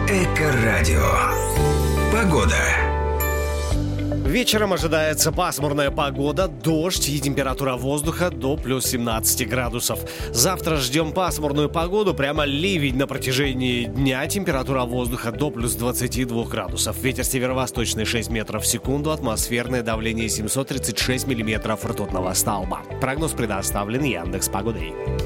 Эко-радио. Погода. Вечером ожидается пасмурная погода, дождь и температура воздуха до плюс 17 градусов. Завтра ждем пасмурную погоду, прямо ливень на протяжении дня. Температура воздуха до плюс 22 градусов. Ветер северо-восточный 6 метров в секунду, атмосферное давление 736 миллиметров ртутного столба. Прогноз предоставлен Яндекс.Погодой.